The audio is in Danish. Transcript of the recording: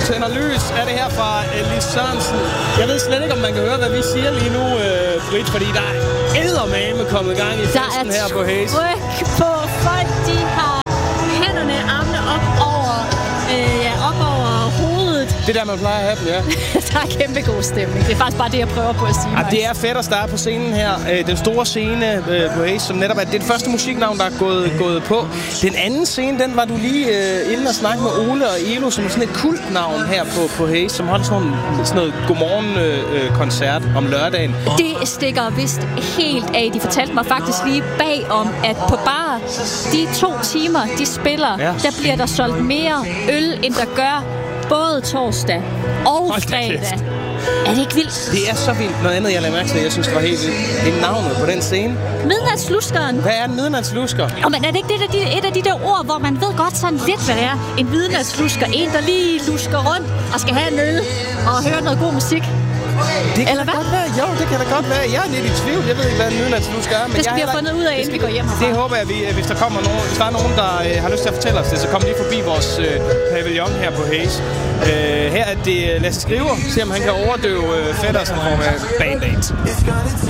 tænder lys er det her fra Lis Sørensen. Jeg ved slet ikke, om man kan høre, hvad vi siger lige nu, Britt, fordi der er eddermame kommet gang i festen her på Haze. Der er tryk på folk, de har hænderne, armene op over hovedet. Det der, man plejer at have dem, ja. Der er kæmpe god stemning. Det er faktisk bare det, jeg prøver på at sige. Ja, det er fedt at starte på scenen her. Den store scene på Haze, som netop er det første musiknavn, der er gået på. Den anden scene, den var du lige inde og snakke med Ole og Elo, som er sådan et kultnavn her på Haze, som holdt sådan noget godmorgen-koncert om lørdagen. Det stikker vist helt af. De fortalte mig faktisk lige bagom, at på bare de 2 timer, de spiller, der bliver der solgt mere øl, end der gør både torsdag og fredag. Er det ikke vildt? Det er så vildt. Noget andet, jeg lagde mærke til, jeg synes, det var helt vildt. Det er navnet på den scene. Midnatsluskeren. Hvad er en midnatslusker? Men er det ikke et af de der ord, hvor man ved godt sådan lidt, hvad det er? En midnatslusker. En, der lige lusker rundt og skal have en øl og høre noget god musik. Det kan godt være. Jo, det kan da godt være. Jeg er lidt i tvivl. Jeg ved ikke, hvad en midnatslusker er. Men det skal vi have fundet ud af, inden vi går hjem herfra. Det håber jeg, hvis der er nogen, der har lyst til at fortælle os det, så kom lige forbi vores pavillon her på Haze. Her er det Lasse Skriver. Se om han kan overdøve fætter, som får med Band-Aid.